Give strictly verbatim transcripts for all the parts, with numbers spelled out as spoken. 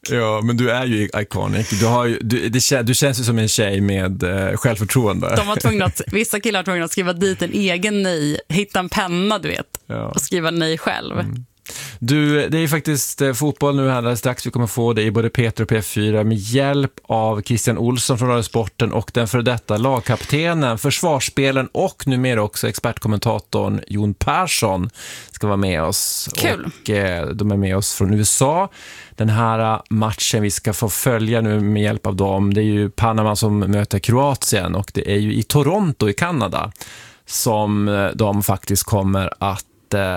Ja, men du är ju iconic. Du, har ju, du, det, du känns ju som en tjej med eh, självförtroende. De var tvungna att, vissa killar var tvungna att skriva dit en egen nej, hitta en penna, du vet, ja. Och skriva nej själv. Mm. Du, det är faktiskt eh, fotboll nu här strax. Vi kommer få det i både P tre och P fyra med hjälp av Christian Olsson från Radiosporten och den för detta lagkaptenen, försvarsspelen och numera också expertkommentatorn Jon Persson ska vara med oss. Kul. Och eh, de är med oss från U S A. Den här matchen vi ska få följa nu med hjälp av dem, det är ju Panama som möter Kroatien och det är ju i Toronto i Kanada som de faktiskt kommer att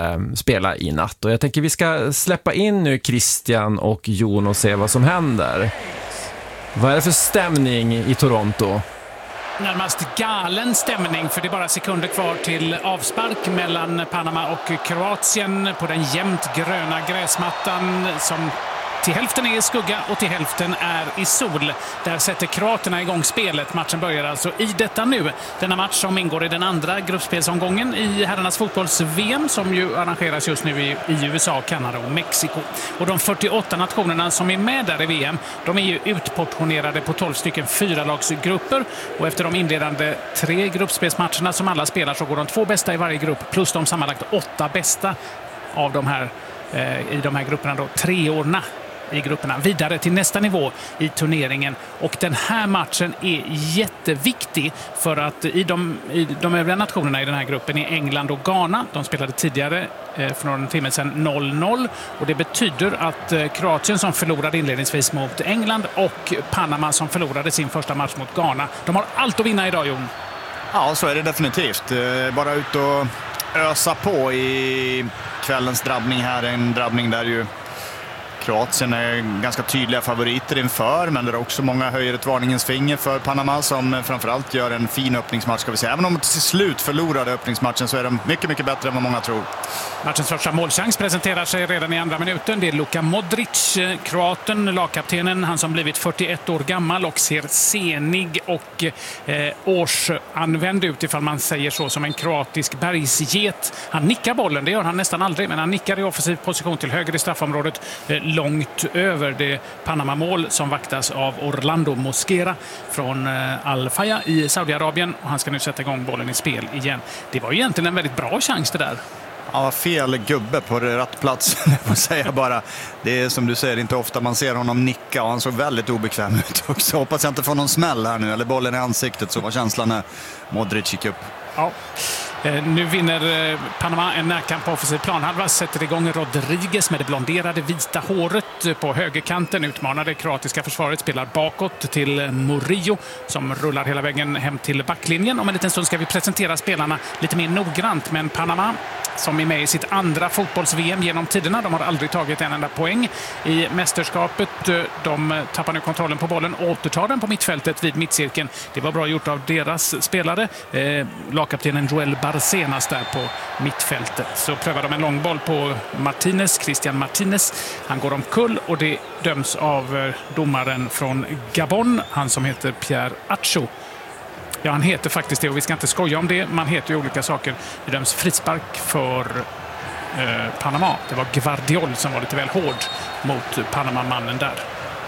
spela i natt. Och jag tänker vi ska släppa in nu Christian och Jon och se vad som händer. Vad är det för stämning i Toronto? Närmast galen stämning, för det är bara sekunder kvar till avspark mellan Panama och Kroatien på den jämnt gröna gräsmattan som till hälften är i skugga och till hälften är i sol. Där sätter kroaterna igång spelet. Matchen börjar alltså i detta nu. Denna match som ingår i den andra gruppspelsomgången i herrarnas fotbolls-V M som ju arrangeras just nu i, i U S A, Kanada och Mexiko. Och de fyrtioåtta nationerna som är med där i V M, de är ju utportionerade på tolv stycken fyralagsgrupper. Och efter de inledande tre gruppspelsmatcherna som alla spelar så går de två bästa i varje grupp plus de sammanlagt åtta bästa av de här eh, i de här grupperna då, treorna i grupperna vidare till nästa nivå i turneringen. Och den här matchen är jätteviktig för att i de, i de övriga nationerna i den här gruppen är England och Ghana. De spelade tidigare eh, för några timmar sedan noll noll och det betyder att eh, Kroatien som förlorade inledningsvis mot England och Panama som förlorade sin första match mot Ghana. De har allt att vinna idag, Jon. Ja, så är det definitivt. Bara ut och ösa på i kvällens drabbning här. En drabbning där ju Kroatien är ganska tydliga favoriter inför, men det är också många höjer ett varningens finger för Panama som framförallt gör en fin öppningsmatch, ska vi säga. Även om till slut förlorade öppningsmatchen så är de mycket, mycket bättre än vad många tror. Matchens första målchans presenterar sig redan i andra minuten. Det är Luka Modric, kroaten, lagkaptenen, han som blivit fyrtioett år gammal och ser senig och eh, årsanvänd ut, ifall man säger så, som en kroatisk bergsget. Han nickar bollen, det gör han nästan aldrig, men han nickar i offensiv position till höger i straffområdet, eh, långt över det Panama-mål som vaktas av Orlando Mosquera från eh, Al-Faya i Saudiarabien, och han ska nu sätta igång bollen i spel igen. Det var ju egentligen en väldigt bra chans det där. Ja, fel gubbe på rätt plats, får säga bara. Det är som du säger, inte ofta man ser honom nicka, och han såg väldigt obekväm ut också. Hoppas jag inte får någon smäll här nu, eller bollen i ansiktet, så var känslan när Modric gick upp. Ja. Eh, nu vinner eh, Panama en närkamp på offensiv planhalva, sätter igång Rodriguez med det blonderade vita håret eh, på högerkanten, utmanar det kroatiska försvaret, spelar bakåt till eh, Murillo som rullar hela vägen hem till backlinjen. Om en liten stund ska vi presentera spelarna lite mer noggrant, men Panama som är med i sitt andra fotbolls-V M genom tiderna, de har aldrig tagit en enda poäng i mästerskapet. De tappar nu kontrollen på bollen, återtar den på mittfältet vid mittcirkeln. Det var bra gjort av deras spelare. Eh, lagkaptenen Joel Barcenas där på mittfältet. Så prövar de en lång boll på Martinez, Christian Martinez. Han går omkull och det döms av domaren från Gabon, han som heter Pierre Acho. Ja, han heter faktiskt det och vi ska inte skoja om det. Man heter ju olika saker. Det döms frispark för eh, Panama. Det var Gvardiol som var lite väl hård mot Panama-mannen där.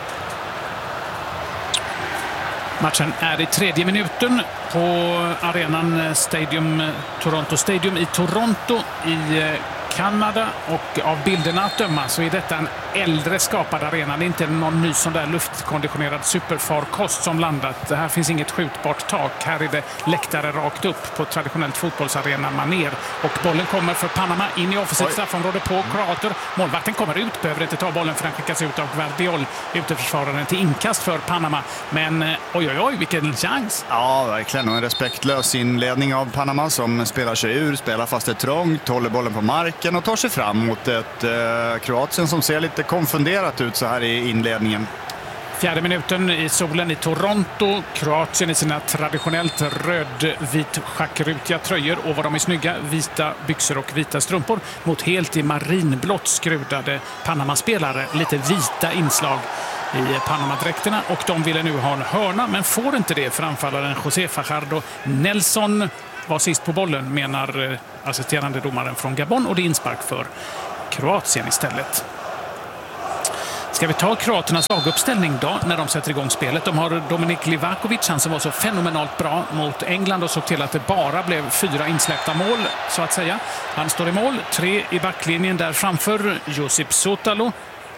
Matchen är i tredje minuten på arenan Stadium, Toronto Stadium i Toronto i Kanada, och av bilderna att döma så är detta en äldre skapad arena. Det är inte någon ny sån där luftkonditionerad superfarkost som landat. Det här finns inget skjutbart tak. Här är det läktare rakt upp på traditionellt fotbollsarena maner. Och bollen kommer för Panama in i offensivt straffområde på kroater. Målvakten kommer ut, behöver inte ta bollen för den skickas ut av Gvardiol, uteförsvararen, till inkast för Panama. Men oj oj oj, vilken chans! Ja, verkligen. Och en respektlös inledning av Panama som spelar sig ur, spelar fast det är trångt, håller bollen på marken och tar sig fram mot ett eh, Kroatien som ser lite konfunderat ut så här i inledningen. Fjärde minuten i solen i Toronto. Kroatien i sina traditionellt röd-vit schackrutiga tröjor, och vad de är snygga, vita byxor och vita strumpor, mot helt i marinblått skrudade Panama-spelare. Lite vita inslag i Panama-dräkterna, och de ville nu ha en hörna men får inte det för anfallaren José Fajardo Nelson var sist på bollen, menar assisterande domaren från Gabon, och det är inspark för Kroatien istället. Ska vi ta kroaternas laguppställning då när de sätter igång spelet? De har Dominik Livakovic, han som var så fenomenalt bra mot England och såg till att det bara blev fyra insläppta mål så att säga. Han står i mål, tre i backlinjen där framför Josip Sotalo,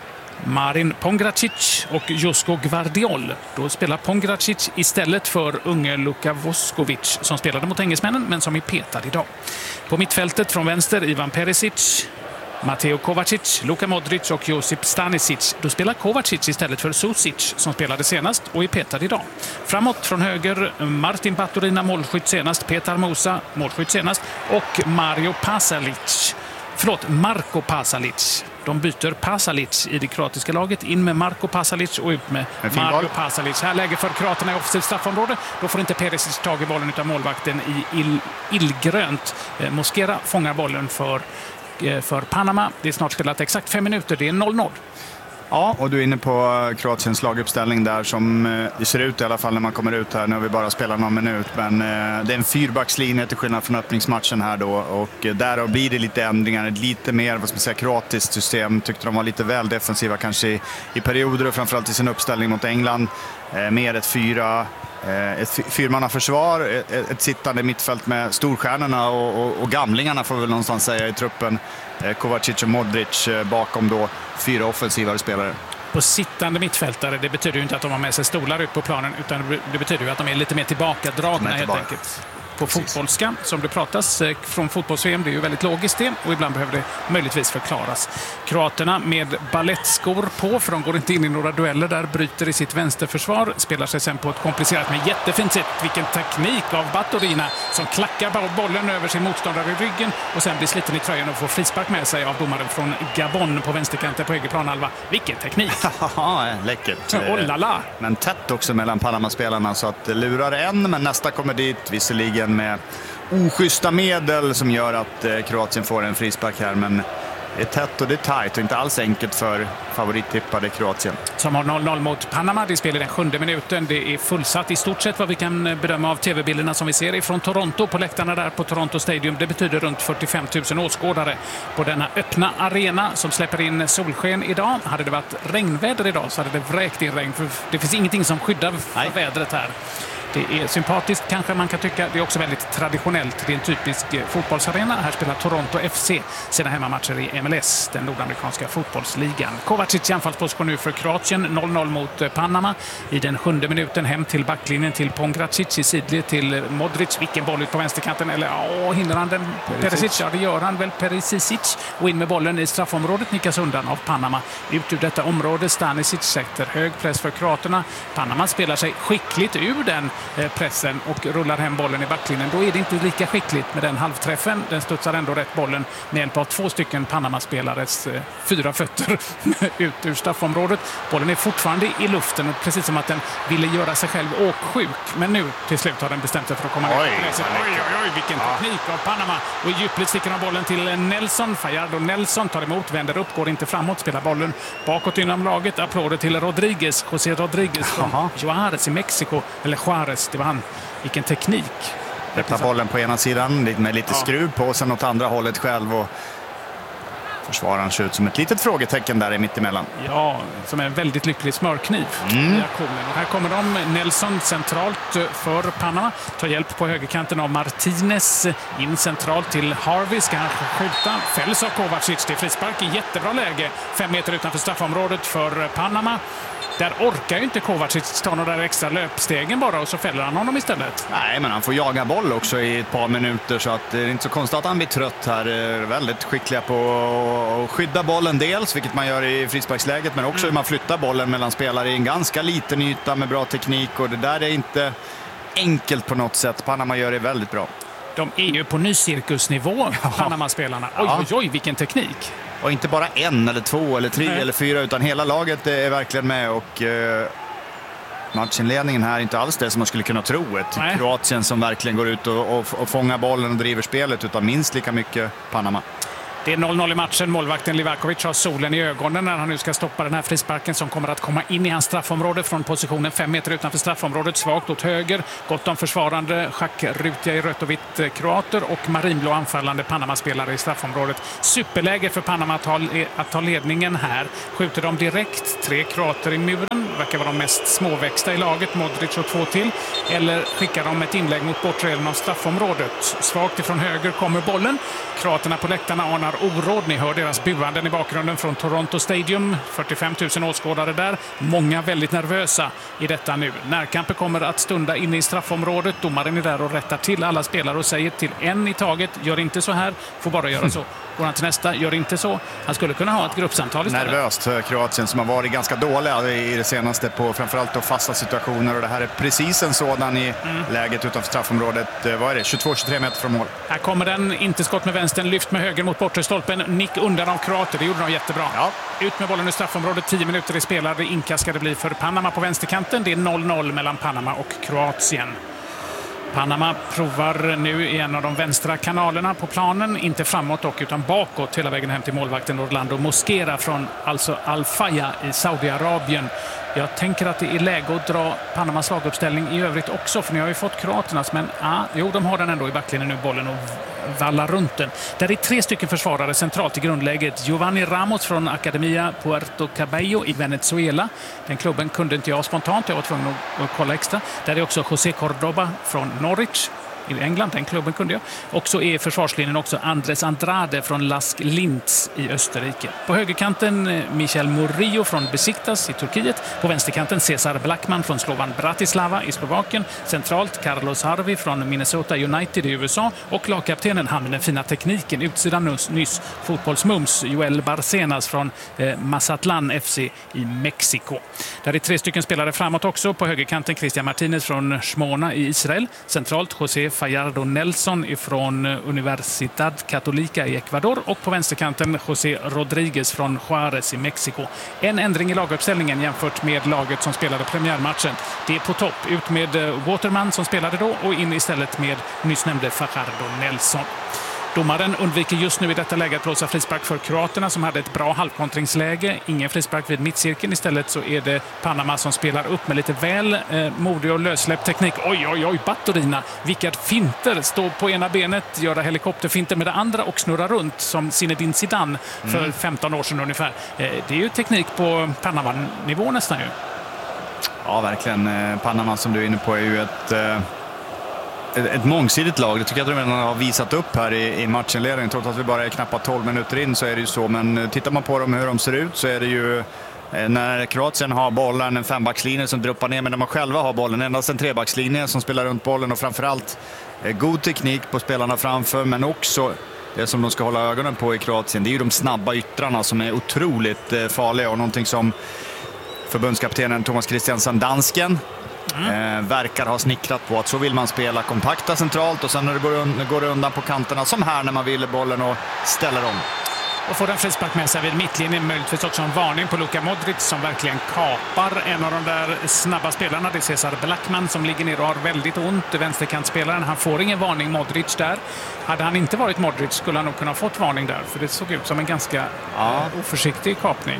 Marin Pongracic och Josko Gvardiol. Då spelar Pongracic istället för unge Luka Voskovic som spelade mot engelsmännen men som är petad idag. På mittfältet från vänster Ivan Perisic, Mateo Kovacic, Luka Modric och Josip Stanisic. Då spelar Kovacic istället för Susic som spelade senast och är petad idag. Framåt från höger Martin Baturina, målskytt senast, Petar Musa, målskytt senast och Mario Pasalic. Förlåt, Marko Pasalic. De byter Pasalic i det kroatiska laget, in med Marko Pasalic och ut med Mario Pasalic. Här läge för kroaterna i offensivt straffområde. Då får inte Perisic tag i bollen utan målvakten i ill, illgrönt. Eh, Mosquera fångar bollen för, eh, för Panama. Det är snart spelat exakt fem minuter, det är noll noll. Ja, och du är inne på Kroatiens laguppställning där som det ser ut i alla fall när man kommer ut här. Nu har vi bara spelat någon minut, men det är en fyrbackslinje till skillnad från öppningsmatchen här då. Och där blir det lite ändringar, ett lite mer, vad ska man säga, kroatiskt system. Tyckte de var lite väl defensiva kanske i, i perioder och framförallt i sin uppställning mot England. Eh, mer ett fyra... Ett fyrmannaförsvar, ett, ett sittande mittfält med storstjärnorna och, och, och gamlingarna får vi väl någonstans säga i truppen. Kovacic och Modric bakom då fyra offensivare spelare. På sittande mittfältare, det betyder ju inte att de har med sig stolar ut på planen utan det betyder ju att de är lite mer tillbakadragna helt enkelt. På Precis. Fotbollska, som det pratas från fotbolls-V M, det är ju väldigt logiskt det och ibland behöver det möjligtvis förklaras. Kroaterna med ballettskor på, för de går inte in i några dueller där, bryter i sitt vänsterförsvar, spelar sig sen på ett komplicerat men jättefint sätt. Vilken teknik av Baturina som klackar bollen över sin motståndare i ryggen och sen blir sliten i tröjan och får frispark med sig av domaren från Gabon på vänsterkanten på egen planhalva. Vilken teknik! Ja, läckert. Oh, lala. Men tätt också mellan Panama-spelarna så att lurar en, men nästa kommer dit visserligen med oschyssta medel som gör att eh, Kroatien får en frispark här, men det är tätt och det är tajt och inte alls enkelt för favorittippade Kroatien. Som har noll noll mot Panama, det spelar den sjunde minuten. Det är fullsatt i stort sett vad vi kan bedöma av tv-bilderna som vi ser ifrån Toronto på läktarna där på Toronto Stadium. Det betyder runt fyrtiofem tusen åskådare på denna öppna arena som släpper in solsken idag. Hade det varit regnväder idag så hade det vräkt in regn, för det finns ingenting som skyddar för vädret här. Det är sympatiskt kanske man kan tycka. Det är också väldigt traditionellt. Det är en typisk fotbollsarena. Här spelar Toronto F C sina hemmamatcher i M L S, den nordamerikanska fotbollsligan. Kovacic i anfallsposition nu för Kroatien. noll noll mot Panama. I den sjunde minuten hem till backlinjen till Pongracic i sidled till Modric. Vilken boll ut på vänsterkanten. Eller ja, hinner han den? Perisic. Ja, det gör han väl. Perisic. Och in med bollen i straffområdet nickas undan av Panama. Ut ur detta område. Stanisic sätter hög press för kroaterna. Panama spelar sig skickligt ur den pressen och rullar hem bollen i backlinjen. Då är det inte lika skickligt med den halvträffen. Den studsar ändå rätt bollen med hjälp av två stycken Panama-spelares eh, fyra fötter ut ur straffområdet. Bollen är fortfarande i luften, precis som att den ville göra sig själv åksjuk. Men nu till slut har den bestämt sig för att komma ner. Oj, oj, oj, oj, vilken teknik av Panama. Och i djupled sticker de bollen till Nelson. Fajardo Nelson tar emot, vänder upp, går inte framåt, spelar bollen bakåt inom laget. Applåder till Rodriguez, José Rodriguez från Juárez i Mexiko. Eller Juárez, det var han. Vilken teknik. Öppna bollen på ena sidan med lite ja. skruv på, sen åt andra hållet själv och försvararen ser ut som ett litet frågetecken där i mittemellan. Ja, som är en väldigt lycklig smörkniv. Mm. Och här kommer de. Nelson centralt för Panama. Tar hjälp på högerkanten av Martinez. In centralt till Harvey. Ska han skjuta. Fälls av Kovacic till frispark i jättebra läge. Fem meter utanför straffområdet för Panama. Där orkar ju inte Kovacic ta några extra löpstegen bara och så fäller han honom istället. Nej, men han får jaga boll också i ett par minuter så att det är inte så konstigt att han blir trött här. Är väldigt skickliga på att skydda bollen dels, vilket man gör i frisparksläget, men också mm. hur man flyttar bollen mellan spelare i en ganska liten yta med bra teknik, och det där är inte enkelt på något sätt. Panama gör det väldigt bra. De är ju på ny cirkusnivå, Panama-spelarna. Oj, oj, oj, vilken teknik! Och inte bara en eller två eller tre Nej. eller fyra, utan hela laget är verkligen med. Och eh, matchinledningen här är inte alls det som man skulle kunna tro. Ett Nej. Kroatien som verkligen går ut och, och, och fångar bollen och driver spelet, utan minst lika mycket Panama. Det är noll noll i matchen. Målvakten Livakovic har solen i ögonen när han nu ska stoppa den här frisparken som kommer att komma in i hans straffområde från positionen fem meter utanför straffområdet. Svagt åt höger. Gott om försvarande schackrutiga i rött och vitt kroater och marinblå anfallande Panama-spelare i straffområdet. Superläge för Panama att ta, att ta ledningen här. Skjuter de direkt. Tre kroater i muren. Verkar vara de mest småväxta i laget. Modric och två till. Eller skickar de ett inlägg mot bortre delen av straffområdet. Svagt ifrån höger kommer bollen. Kroaterna på läktarna anar oråd. Ni hör deras buanden i bakgrunden från Toronto Stadium. fyrtiofem tusen åskådare där. Många väldigt nervösa i detta nu. Närkampen kommer att stunda inne i straffområdet. Domaren är där och rättar till alla spelare och säger till en i taget. Gör inte så här. Får bara göra så. Går han till nästa, gör inte så. Han skulle kunna ha ett gruppsamtal istället. Nervöst för Kroatien som har varit ganska dåliga i det senaste på framförallt då fasta situationer. Och det här är precis en sådan i mm. läget utanför straffområdet. Vad är det? tjugotvå till tjugotre meter från mål. Här kommer den. Inte skott med vänstern. Lyft med höger mot bortre stolpen. Nick undan av kroater. Det gjorde de jättebra. Ja. Ut med bollen i straffområdet. tio minuter i spelare. Inkast ska det bli för Panama på vänsterkanten. Det är noll noll mellan Panama och Kroatien. Panama provar nu i en av de vänstra kanalerna på planen. Inte framåt dock utan bakåt hela vägen hem till målvakten Orlando Mosquera från alltså Al-Faya i Saudiarabien. Jag tänker att det är läge att dra Panamas laguppställning i övrigt också. För ni har ju fått kroaternas, men ah, jo, de har den ändå i backlinjen nu, bollen och vallar runt den. Där är tre stycken försvarare centralt i grundläget. Giovanni Ramos från Academia Puerto Cabello i Venezuela. Den klubben kunde inte jag spontant, jag var tvungen att, att kolla extra. Där är också José Cordoba från Norwich i England, den klubben kunde jag. Och så är försvarslinjen också Andres Andrade från Lask Linz i Österrike. På högerkanten Michel Murillo från Besiktas i Turkiet. På vänsterkanten Cesar Blackman från Slovan Bratislava i Slovakien. Centralt Carlos Harvey från Minnesota United i U S A. Och lagkaptenen, han med den fina tekniken, utsidan nyss, nyss fotbollsmums, Joel Barcenas från eh, Mazatlan F C i Mexiko. Där är tre stycken spelare framåt också. På högerkanten Christian Martinez från Shmona i Israel. Centralt José Fallardo Nelson ifrån Universidad Católica i Ecuador och på vänsterkanten José Rodríguez från Juárez i Mexiko. En ändring i laguppställningen jämfört med laget som spelade premiärmatchen. Det är på topp. Ut med Waterman som spelade då och in istället med nyss nämnde Fajardo Nelson. Domaren undviker just nu i detta läge att blåsa frispark för kroaterna som hade ett bra halvkontringsläge. Ingen frispark vid mittcirkeln. Istället så är det Panama som spelar upp med lite väl eh, modig och lössläppt teknik. Oj, oj, oj, Baturina. Vilka finter. Stå på ena benet, göra helikopterfinter med det andra och snurra runt som Zinedine Zidane för mm. femton år sedan ungefär. Eh, det är ju teknik på Panama-nivå nästan ju. Ja, verkligen. Panama som du är inne på är ju ett... Eh... ett mångsidigt lag. Det tycker jag att de redan har visat upp här i, i matchenledningen. Trots att vi bara är knappt tolv minuter in så är det ju så. Men tittar man på dem hur de ser ut så är det ju när Kroatien har bollen en fembackslinje som droppar ner, men när man själva har bollen endast en trebackslinje som spelar runt bollen och framförallt god teknik på spelarna framför, men också det som de ska hålla ögonen på i Kroatien. Det är ju de snabba yttrarna som är otroligt farliga och någonting som förbundskaptenen Thomas Christiansen, dansken, Mm. Eh, verkar ha snickrat på att så vill man spela kompakta centralt och sen när det går, un- går det undan på kanterna som här när man vill bollen och ställer om. Och får den frispark med sig vid mittlinjen, möjligtvis också en varning på Luka Modric som verkligen kapar en av de där snabba spelarna. Det är Cesar Blackman som ligger ner och har väldigt ont. Vänsterkantspelaren, han får ingen varning, Modric där. Hade han inte varit Modric skulle han nog kunna fått varning där, för det såg ut som en ganska ja. oförsiktig kapning.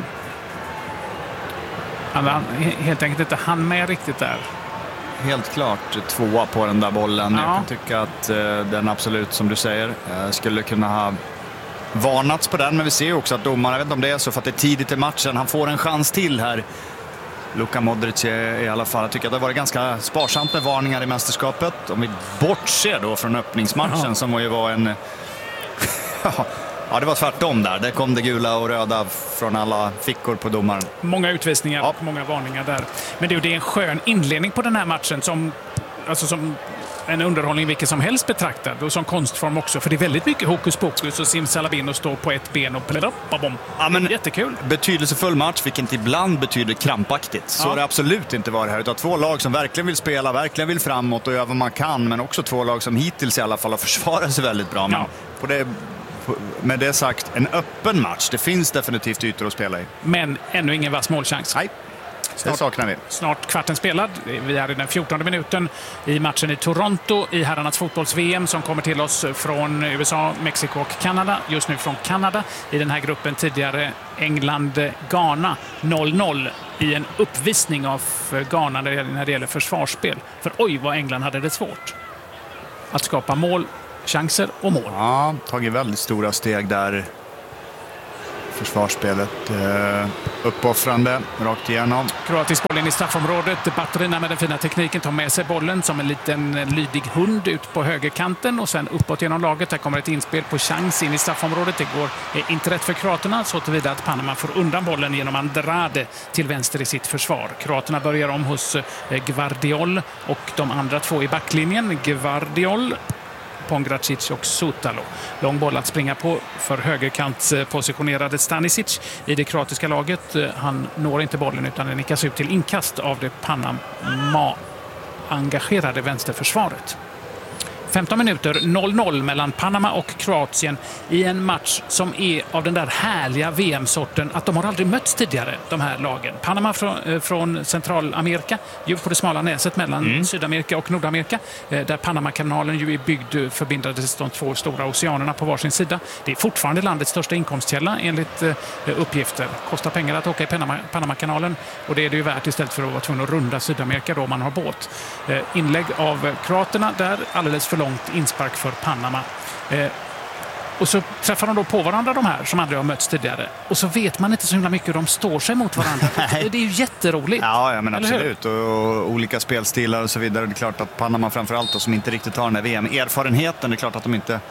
Han var helt enkelt inte han med riktigt där. Helt klart tvåa på den där bollen. Ja. Jag kan tycka att uh, den absolut, som du säger, uh, skulle kunna ha varnats på den. Men vi ser också att domaren, jag vet inte om det är så för att det är tidigt i matchen, han får en chans till här. Luka Modric i alla fall. Jag tycker att det har varit ganska sparsamt med varningar i mästerskapet. Om vi bortser då från öppningsmatchen ja. som ju var en... Ja, det var tvärtom där. Där kom det gula och röda från alla fickor på domaren. Många utvisningar ja. och många varningar där. Men det är en skön inledning på den här matchen som, alltså som en underhållning vilken som helst betraktad och som konstform också. För det är väldigt mycket hokus pokus och simsalabim och stå på ett ben och plöppabom. Ja, men jättekul. Betydelsefull match, vilket ibland betyder krampaktigt. Så ja. det absolut inte var det här. Utan två lag som verkligen vill spela, verkligen vill framåt och göra vad man kan. Men också två lag som hittills i alla fall har försvarat sig väldigt bra. Men ja. på det... Med det sagt, en öppen match. Det finns definitivt ytor att spela i. Men ännu ingen vass målchans. Nej. Snart, det saknar vi. Snart kvarten spelad. Vi är i den fjortonde minuten i matchen i Toronto i herrarnas fotbolls-V M som kommer till oss från U S A, Mexiko och Kanada. Just nu från Kanada. I den här gruppen tidigare England-Ghana noll noll i en uppvisning av Ghana när det gäller försvarsspel. För oj vad England hade det svårt att skapa mål, chanser och mål. Ja, tagit väldigt stora steg där. Försvarsspelet eh, uppoffrande rakt igenom. Kroatisk boll in i straffområdet. Batterierna med den fina tekniken tar med sig bollen som en liten lydig hund ut på högerkanten och sen uppåt genom laget. Där kommer ett inspel på chans in i straffområdet. Det går eh, inte rätt för kroaterna så tillvida att Panama får undan bollen genom Andrade till vänster i sitt försvar. Kroaterna börjar om hos eh, Gvardiol och de andra två i backlinjen. Gvardiol, Pongracic och Sutalo. Lång boll att springa på för högerkant positionerade Stanisic i det kroatiska laget. Han når inte bollen utan den nickas ut till inkast av det Panama-engagerade vänsterförsvaret. femton minuter, noll noll mellan Panama och Kroatien i en match som är av den där härliga V M-sorten att de har aldrig mötts tidigare, de här lagen. Panama från, från Centralamerika, ju på det smala näset mellan mm. Sydamerika och Nordamerika, där Panamakanalen ju är byggd förbindades de två stora oceanerna på varsin sida. Det är fortfarande landets största inkomstkälla enligt uppgifter. Kostar pengar att åka i Panama, Panamakanalen och det är det ju värt istället för att vara tvungen att runda Sydamerika då man har båt. Inlägg av kroaterna där, alldeles för långt inspark för Panama. Eh, och så träffar de då på varandra de här som aldrig har mötts tidigare. Och så vet man inte så himla mycket hur de står sig mot varandra. Det är ju jätteroligt. Ja, ja men absolut. Och, och olika spelstilar och så vidare. Det är klart att Panama framförallt då, som inte riktigt har den här V M-erfarenheten. Det är klart att de inte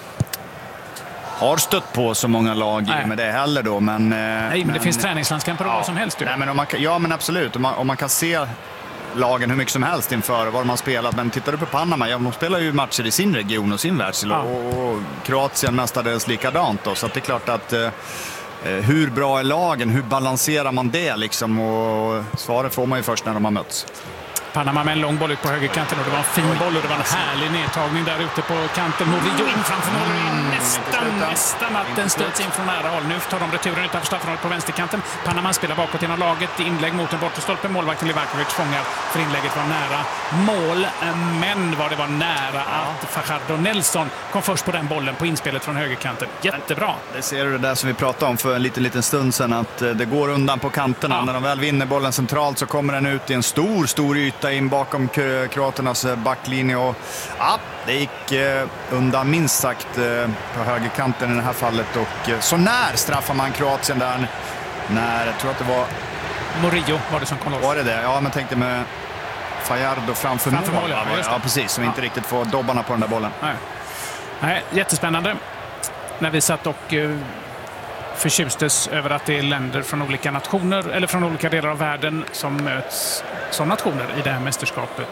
har stött på så många lag Nej. med det heller då. Men, Nej, men, men det finns träningslandskamper och ja, vad som helst. Nej, men om man, ja, men absolut. Om man, om man kan se lagen hur mycket som helst inför vad de har spelat. Men tittar du på Panama, ja, de spelar ju matcher i sin region och sin världsdel. Ja. Och, och Kroatien mestadels likadant då. Så att det är klart att eh, hur bra är lagen? Hur balanserar man det liksom? Och svaret får man ju först när de har mötts. Panama med en lång boll ut på högerkanten och det var en fin boll och det var en härlig nedtagning där ute på kanten. Murillo in framför målen. Nästan, nästan att den stöts in från nära håll. Nu tar de returen utanför straffområdet på vänsterkanten. Panama spelar bakåt genom laget. Inlägg mot en bortre stolpe. Målvakten Livakovic fångar för inlägget var nära mål. Men vad det var nära att Fajardo Nelson kom först på den bollen på inspelet från högerkanten. Jättebra. Det ser du det där som vi pratade om för en liten, liten stund sedan. Att det går undan på kanterna. Ja. När de väl vinner bollen centralt så kommer den ut i en stor, stor yta in bakom kroaternas backlinje och ja, det gick eh, undan minst sagt eh, på högerkanten i det här fallet och eh, så när straffar man Kroatien där när, jag tror att det var Murillo var det som kom loss. Var det det? Ja, men tänkte med Fajardo framför, framför mål. Ja, ja, precis, som ja. inte riktigt får dobbarna på den där bollen. Nej, Nej jättespännande. När vi satt och uh, förtjustes över att det är länder från olika nationer eller från olika delar av världen som möts som nationer i det här mästerskapet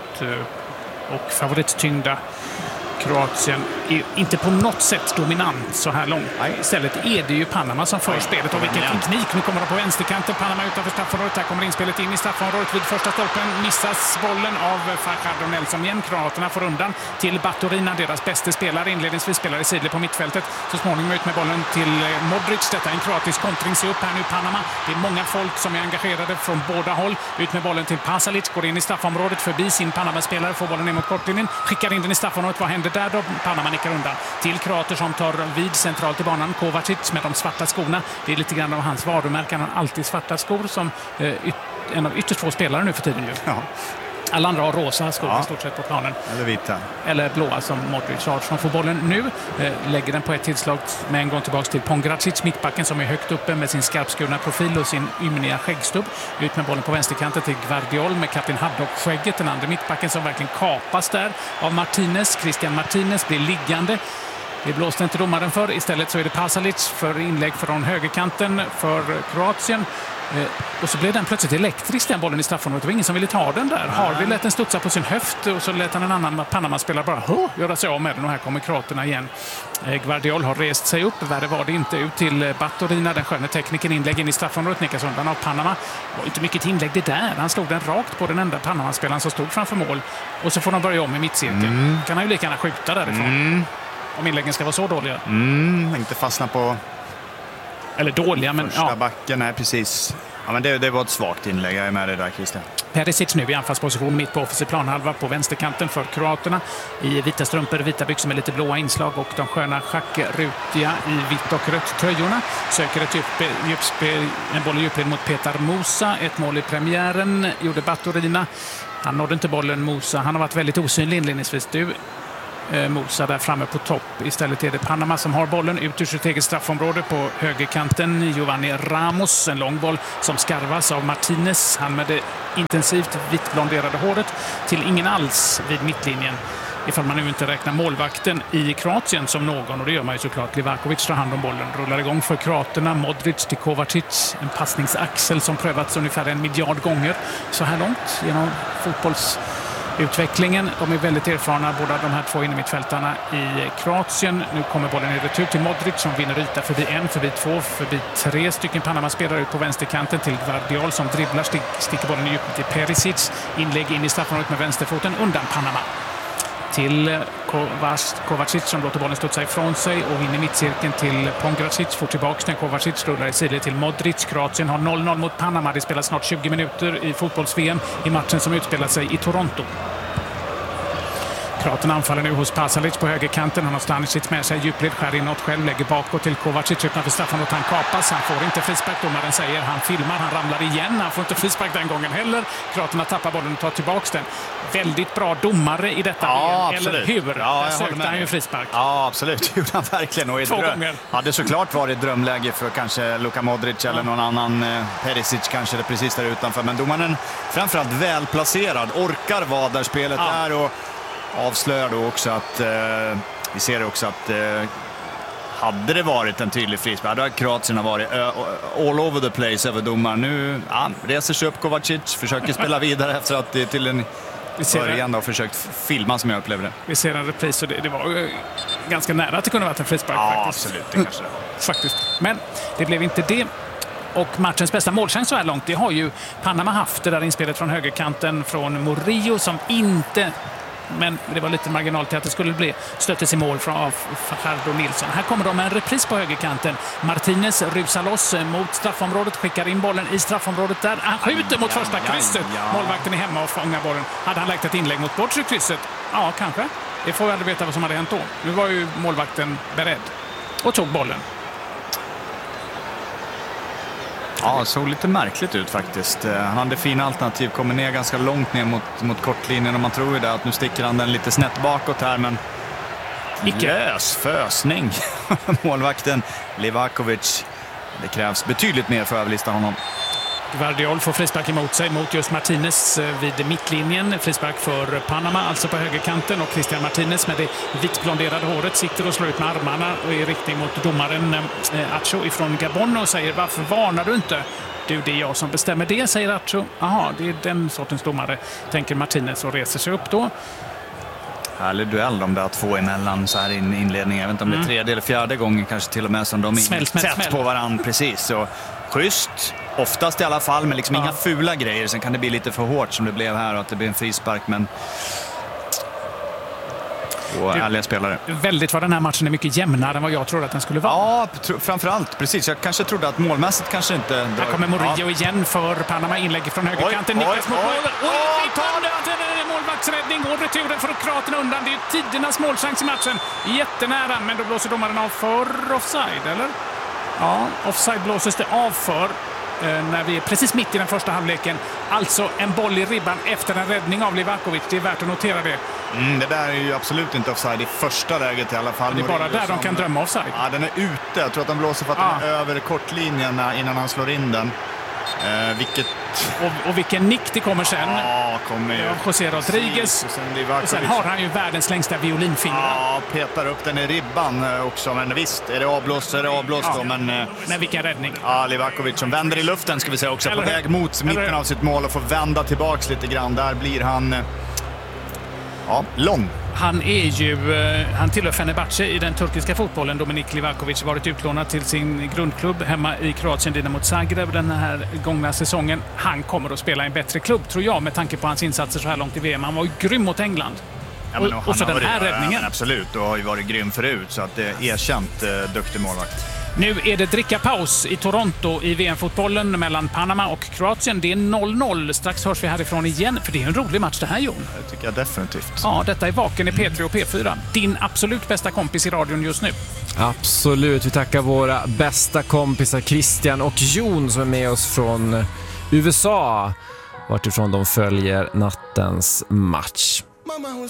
och favorittyngda Kroatien är inte på något sätt dominant så här långt. Nej. Istället är det ju Panama som för spelet och vilken teknik. Nu kommer de på vänsterkanten, Panama utanför straffområdet. Här kommer inspelet in i straffområdet vid första stolpen. Missas bollen av Fajardo Nelson igen. Kroaterna får undan till Baturina, deras bästa spelare. Inledningsvis spelar i sidled på mittfältet. Så småningom ut med bollen till Modric. Detta är en kroatisk kontring. Se upp här nu Panama. Det är många folk som är engagerade från båda håll. Ut med bollen till Pasalic. Går in i straffområdet förbi sin Panama-spelare. Får bollen ner mot kortlinjen. Skickar in den i straffområdet. Vad händer där då? Panama nickar undan till kroater som tar vid centralt i banan. Kovacic med de svarta skorna. Det är lite grann av hans varumärken. Han har alltid svarta skor som eh, en av ytterst få spelare nu för tiden. Ju. Ja. Alla andra har rosa skor ja. i stort sett på planen. Eller vita. Eller blåa som Modric har. Som får bollen nu. Eh, lägger den på ett tillslag med en gång tillbaka till Pongracic, mittbacken som är högt uppe med sin skarpskurna profil och sin ymniga skäggstubb. Ut med bollen på vänsterkanten till Gvardiol med kapten Haddock-skägget. Den andra mittbacken som verkligen kapas där av Martinez. Christian Martinez blir liggande. Det blåste inte domaren för. Istället så är det Pasalic för inlägg från högerkanten för Kroatien. Eh, och så blev den plötsligt elektrisk, den bollen i straffområdet. Det var ingen som ville ta den där. Harvey lät den studsa på sin höft och så lät han en annan Panama-spelare bara Hå! göra sig av med den. Och här kommer kroaterna igen. Eh, Gvardiol har rest sig upp. Värre var det inte. Ut till Baturina, den sköna tekniken. Inlägg in i straffområdet. Nickas undan av Panama. Det var inte mycket inlägg det där. Han slog den rakt på den enda Panama-spelaren som stod framför mål. Och så får de börja om i mittcirkeln. Mm. Kan han ju lika gärna skjuta därifrån. Mm. Om inläggen ska vara så dåliga. Mm, inte fastna på eller dåliga, men första ja. backen är precis. Ja, men det, det var ett svagt inlägg, jag är med dig där, Christian. Perisic nu i anfallsposition mitt på offensiv planhalva på vänsterkanten för kroaterna. I vita strumpor, vita byxor med lite blåa inslag och de sköna schackrutiga i vitt och rött tröjorna. Söker ett djupspel, en boll i djupled mot Petar Musa. Ett mål i premiären gjorde Baturina. Han nådde inte bollen, Musa. Han har varit väldigt osynlig inledningsvis. Du, Musa där framme på topp. Istället är det Panama som har bollen ut ur sitt eget straffområde på högerkanten. Giovanni Ramos, en lång boll som skarvas av Martinez. Han med det intensivt vittblonderade håret till ingen alls vid mittlinjen. Ifall man nu inte räknar målvakten i Kroatien som någon, och det gör man ju såklart. Livakovic tar hand om bollen, rullar igång för kroaterna. Modric till Kovacic, en passningsaxel som prövats ungefär en miljard gånger så här långt genom fotbollsutvecklingen. De är väldigt erfarna, båda de här två innermittfältarna i Kroatien. Nu kommer bollen i retur till Modric som vinner yta förbi en, förbi två, förbi tre stycken Panama-spelare ut på vänsterkanten till Gvardiol som dribblar, stick, sticker bollen i djupet till Perisic. Inlägg in i straffområdet med vänsterfoten undan Panama. Till Kovacic som låter bollen studsa ifrån sig och in i mittcirkeln till Pongracic. Får tillbaka den. Kovacic rullar i sidled till Modric. Kroatien har noll noll mot Panama. Det spelas snart tjugo minuter i fotbolls-V M i matchen som utspelar sig i Toronto. Kroaterna anfaller nu hos Pasalic på högerkanten. Han har Stanisic med sig. Djupled skär inåt själv. Lägger bakåt till Kovacic utanför straffen och han kapas. Han får inte frispark. Domaren säger han filmar. Han ramlar igen. Han får inte frispark den gången heller. Kroaterna tappar bollen och tar tillbaka den. Väldigt bra domare i detta. Ja, eller hur? Ja, Där sökte han ju frispark. Ja, absolut. Gjorde han verkligen. Och Två dröm... gånger. hade såklart varit drömläge för kanske Luka Modric eller någon annan. Eh, Perisic kanske det precis där utanför. Men domaren framförallt välplacerad. Orkar vara där spelet ja. är och avslöjar då också att eh, vi ser också att eh, hade det varit en tydlig frispark hade Kroatien varit uh, all over the place över domaren. Nu ja, reser sig upp Kovacic, försöker spela vidare efter att det till en början och försökt filma som jag upplevde det. Vi ser en repris och det, det var uh, ganska nära att det kunde varit en frispark ja, faktiskt. Absolut, det kanske. faktiskt. Men det blev inte det. Och matchens bästa målchans så här långt, det har ju Panama haft, det där inspelet från högerkanten från Murillo som inte, men det var lite marginal till att det skulle bli stöttes i mål från av Fajardo Nilsson. Här kommer de med en repris på högerkanten. Martinez rusar loss mot straffområdet, skickar in bollen i straffområdet där. Han skjuter mot första krysset. Målvakten är hemma och fångar bollen. Hade han lagt ett inlägg mot bortre krysset? Ja, kanske. Det får vi aldrig veta vad som hade hänt då. Nu var ju målvakten beredd och tog bollen. Ja, det såg lite märkligt ut faktiskt. Han hade fina alternativ, kommer ner ganska långt ner mot, mot kortlinjen och man tror ju det att nu sticker han den lite snett bakåt här, men lös fösning. Målvakten Livakovic. Det krävs betydligt mer för att överlista honom. Gvardiol får frispark emot sig mot just Martinez vid mittlinjen. Frispark för Panama, alltså på högerkanten. Och Christian Martinez med det vitblonderade håret sitter och slår ut med armarna och är i riktning mot domaren eh, Acho ifrån Gabon och säger: varför varnar du inte? Du, det är jag som bestämmer det, säger Acho. Jaha, det är den sortens domare, tänker Martinez och reser sig upp då. Härlig duell de där två emellan så här i inledningen. Jag vet inte om det är tredje eller fjärde gången kanske till och med som de är smäll, smäll, tätt smäll. på varandra. Precis, så schysst. Oftast i alla fall, men liksom ja. inga fula grejer. Sen kan det bli lite för hårt som det blev här och att det blir en frispark, men och ärliga spelare. Väldigt vad den här matchen är mycket jämnare än vad jag trodde att den skulle vara. Ja, tro, framförallt. Precis. Jag kanske trodde att målmässigt kanske inte... Drar... Här kommer Murillo ja. igen för Panama. Inlägg från högerkanten. Oj, Niklas mot oj, målet. oj, Oj, oj, målvaktsräddning och returen för kroaterna undan. Det är ju tidernas målchans i matchen. Jättenära, men då blåser domaren av för offside, eller? Ja, offside blåses det av för när vi är precis mitt i den första halvleken. Alltså en boll i ribban efter en räddning av Livakovic. Det är värt att notera det. Mm, det där är ju absolut inte offside i första läget i alla fall. Det är bara där som... de kan drömma offside. Ja, den är ute. Jag tror att de blåser för att ja. den är över kortlinjen innan han slår in den. Eh, vilket... och, och vilken nick det kommer sen. Ja, kommer ju. José Rodriguez. Och sen, och sen har han ju världens längsta violinfinger. Ja, petar upp den i ribban också. Men visst, är det avblåst så är det avblåst ja. då. Men, eh, men vilken räddning. Ja, Livakovic som vänder i luften ska vi säga också. Eller, på väg mot mitten eller, av sitt mål och får vända tillbaks lite grann. Där blir han... Eh, ja, lång. Han är ju, han tillhör Fenerbahce i den turkiska fotbollen. Dominik Livakovic har varit utlånad till sin grundklubb hemma i Kroatien, Dinamo Zagreb, den här gångna säsongen. Han kommer att spela i en bättre klubb, tror jag, med tanke på hans insatser så här långt i V M. Han var ju grym mot England. Ja, och, och så den här varit, räddningen. Ja, absolut, och har ju varit grym förut, så att det är erkänt eh, duktig målvakt. Nu är det drickapaus i Toronto i V M-fotbollen mellan Panama och Kroatien. Det är noll noll. Strax hörs vi härifrån igen, för det är en rolig match det här, Jon. Det tycker jag definitivt. Ja, detta är Vaken i P tre och P fyra. Din absolut bästa kompis i radion just nu. Absolut. Vi tackar våra bästa kompisar Christian och Jon som är med oss från U S A, vartifrån de följer nattens match.